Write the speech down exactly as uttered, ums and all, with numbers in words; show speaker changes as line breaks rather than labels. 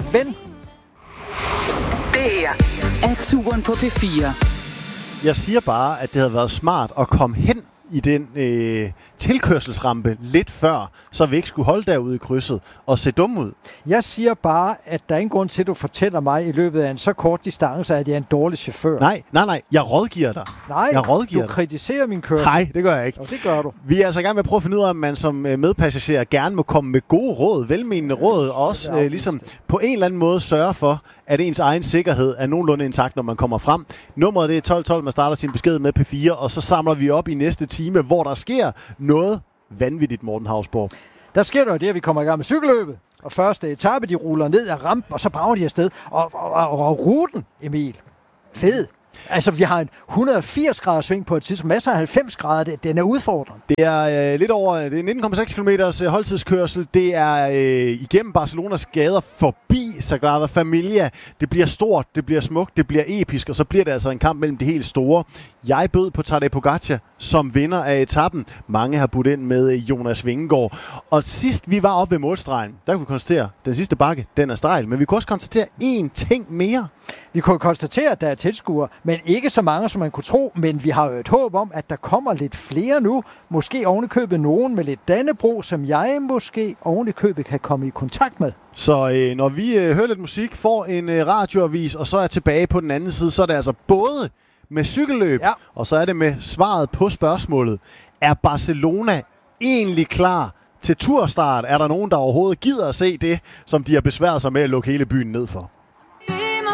ven.
Det her er Turen på P fire.
Jeg siger bare, at det havde været smart at komme hen i den øh, tilkørselsrampe lidt før, så vi ikke skulle holde derude i krydset og se dumme ud.
Jeg siger bare, at der er ingen grund til, at du fortæller mig i løbet af en så kort distance, at jeg er en dårlig chauffør.
Nej, nej, nej. Jeg rådgiver dig.
Nej,
jeg rådgiver
du
dig.
kritiserer min kørsel.
Nej, det gør jeg ikke.
Og det gør du.
Vi er altså i gang med at prøve at finde ud af, om man som medpassager gerne må komme med gode råd, velmenende råd, og også øh, ligesom på en eller anden måde sørge for, at ens egen sikkerhed er nogenlunde intakt, når man kommer frem. Nummeret det er tolv tolv, man starter sin besked med P fire, og så samler vi op i næste time, hvor der sker noget vanvittigt, Morten Hausborg.
Der sker der jo det, at vi kommer i gang med cykelløbet. Og første etape, de ruller ned ad rampen, og så brager de afsted. Og, og, og, og ruten, Emil, fed. Altså, vi har en et hundrede og firs grader sving på et tidspunkt. Masser af halvfems grader, den er udfordrende.
Det er øh, lidt over, det er nitten komma seks kilometer holdtidskørsel. Det er øh, igennem Barcelonas gader forbi Sagrada Familia. Det bliver stort, det bliver smukt, det bliver episk, og så bliver det altså en kamp mellem de helt store. Jeg bød på Tadej Pogačar som vinder af etappen. Mange har budt ind med Jonas Vingegaard. Og sidst vi var oppe ved målstregen, der kunne vi konstatere, at den sidste bakke, den er stejl. Men vi kunne også konstatere én ting mere.
Vi kunne konstatere, at der er tilskuere, men ikke så mange, som man kunne tro. Men vi har jo et håb om, at der kommer lidt flere nu. Måske ovenikøbet nogen med lidt Dannebrog, som jeg måske ovenikøbet kan komme i kontakt med.
Så øh, når vi øh, hører lidt musik, får en øh, radioavis, og så er tilbage på den anden side, så er det altså både med cykelløb,
ja.
og så er det med svaret på spørgsmålet. Er Barcelona egentlig klar til turstart? Er der nogen, der overhovedet gider at se det, som de har besværet sig med at lukke hele byen ned for?